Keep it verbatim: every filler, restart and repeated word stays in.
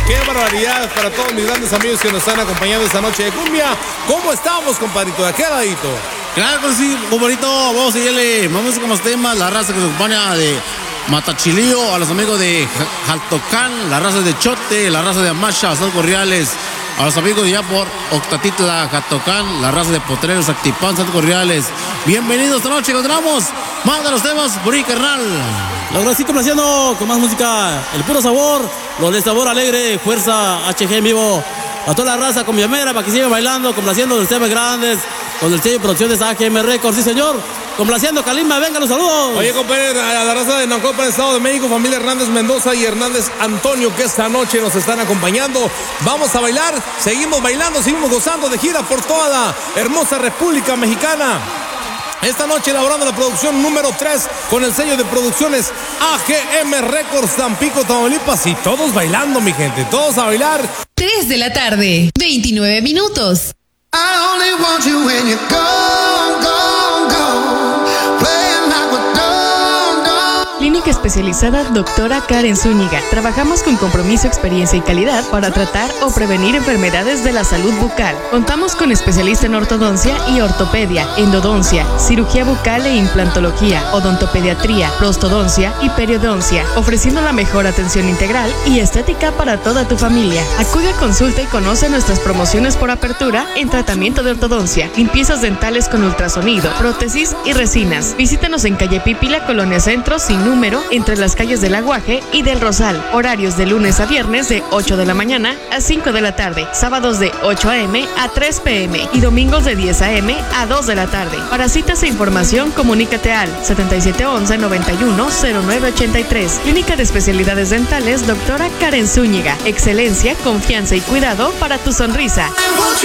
Qué barbaridad para todos mis grandes amigos que nos están acompañando esta noche de cumbia. ¿Cómo estamos, compadrito? ¿De qué ladito? Claro que sí, compadrito. Vamos a seguirle. Vamos con los temas. La raza que nos acompaña de Matachilío, a los amigos de Jaltocán, la raza de Chote, la raza de Amacha, San Corriales, a los amigos de ya por Octatitla, Jaltocán, la raza de Potreros, Actipán, San Corriales. Bienvenidos esta noche, encontramos más de los temas por ahí, carnal. Los grasitos placiando con más música, el puro sabor, los de sabor alegre, fuerza H G en vivo. A toda la raza con mi amera para que sigan bailando, complaciendo los temas grandes, con el sello de producciones A G M Records, sí señor. Complaciendo Calima, venga los saludos. Oye, compadre, a la raza de Naucalpan, Estado de México, familia Hernández Mendoza y Hernández Antonio, que esta noche nos están acompañando. Vamos a bailar, seguimos bailando, seguimos gozando de gira por toda la hermosa República Mexicana. Esta noche elaborando la producción número tres con el sello de producciones A G M Records, Tampico, Tamaulipas, y todos bailando, mi gente, todos a bailar. tres de la tarde, veintinueve minutos. I only want you when you're gone, gone, gone, playing like a dum, dum. Clínica especializada Doctora Karen Zúñiga. Trabajamos con compromiso, experiencia y calidad para tratar o prevenir enfermedades de la salud bucal. Contamos con especialista en ortodoncia y ortopedia, endodoncia, cirugía bucal e implantología, odontopediatría, prostodoncia y periodoncia, ofreciendo la mejor atención integral y estética para toda tu familia. Acude a consulta y conoce nuestras promociones por apertura en tratamiento de ortodoncia, limpiezas dentales con ultrasonido, prótesis y resinas. Visítanos en calle Pípila, Colonia Centro, sin número, entre las calles del Aguaje y del Rosal. Horarios de lunes a viernes de ocho de la mañana a cinco de la tarde, sábados de ocho a eme a tres pe eme y domingos de diez a eme a dos de la tarde. Para citas e información, comunícate al setenta y siete once noventa y uno cero nueve ochenta y tres. Clínica de Especialidades Dentales Doctora Karen Zúñiga. Excelencia, confianza y cuidado para tu sonrisa. I want you